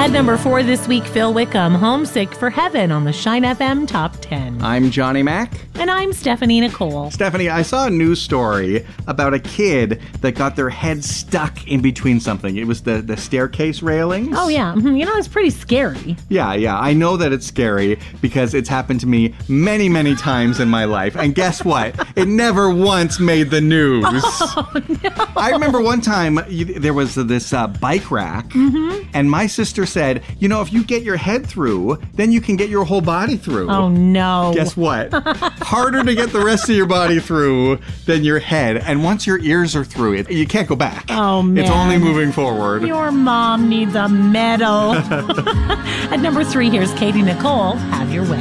At number 4 this week, Phil Wickham, Homesick for Heaven on the Shine FM Top 10. I'm Johnny Mac. And I'm Stephanie Nicole. Stephanie, I saw a news story about a kid that got their head stuck in between something. It was the staircase railings. Oh, yeah. It's pretty scary. Yeah. I know that it's scary because it's happened to me many, many times in my life. And guess what? It never once made the news. Oh, no. I remember one time there was this bike rack, and my sister said, if you get your head through, then you can get your whole body through. Oh, no. Guess what? Harder to get the rest of your body through than your head. And once your ears are through it, you can't go back. Oh, man. It's only moving forward. Your mom needs a medal. At number 3, here's Katie Nicole, Have Your Way.